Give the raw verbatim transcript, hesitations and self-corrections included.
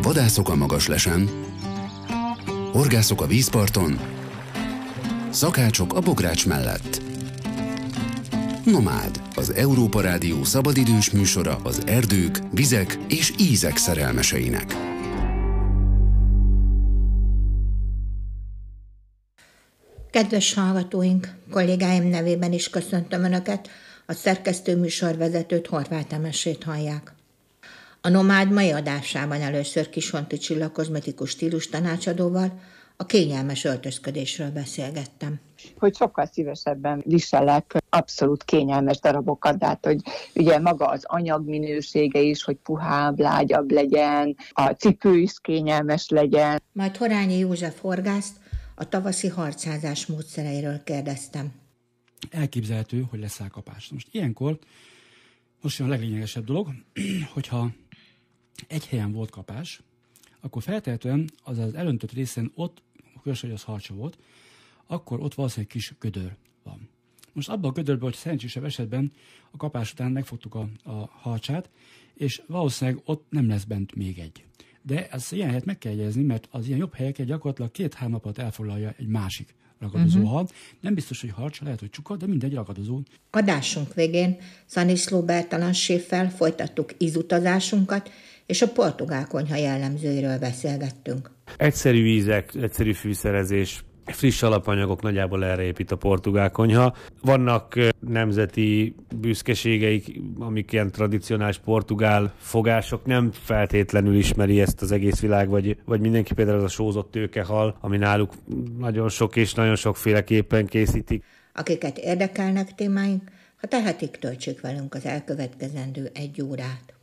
Vadászok a Magaslesen, horgászok a vízparton, szakácsok a bogrács mellett. Nomád, az Európa Rádió szabadidős műsora az erdők, vizek és ízek szerelmeseinek. Kedves hallgatóink, kollégáim nevében is köszöntöm Önöket, a szerkesztő műsorvezetőt, Horváth Temesét hallják. A Nomád mai adásában először Kisfonti Csilla kozmetikus stílus tanácsadóval a kényelmes öltözködésről beszélgettem. Hogy sokkal szívesebben viselek abszolút kényelmes darabokat, de hát, hogy ugye maga az anyagminősége is, hogy puhább, lágyabb legyen, a cipő is kényelmes legyen. Majd Horányi József horgászt a tavaszi harcázás módszereiről kérdeztem. Elképzelhető, hogy lesz kapás. Most ilyenkor, most jön a leglényegesebb dolog, hogyha egy helyen volt kapás, akkor feltehetően az az elöntött részen ott, különösen, hogy az harcsa volt, akkor ott valószínűleg kis gödör van. Most abban a gödörben, hogy szerencsésebb esetben a kapás után megfogtuk a, a harcsát, és valószínűleg ott nem lesz bent még egy. De ezt ilyen helyet meg kell jegyezni, mert az ilyen jobb helyeket gyakorlatilag két-három napot elfoglalja egy másik ragadozó uh-huh. hal. Nem biztos, hogy harcsa, lehet, hogy csuka, de mindegy ragadozó. Adásunk végén Szaniszló Bertalanséffel folytattuk ízutazásunkat, és a portugál konyha jellemzőiről beszélgettünk. Egyszerű ízek, egyszerű fűszerezés, friss alapanyagok, nagyjából erre épít a portugál konyha. Vannak nemzeti büszkeségeik, amik ilyen tradicionális portugál fogások, nem feltétlenül ismeri ezt az egész világ, vagy, vagy mindenki, például az a sózott tőkehal, ami náluk nagyon sok és nagyon sokféleképpen készítik. Akiket érdekelnek témáink, ha tehetik, töltsék velünk az elkövetkezendő egy órát.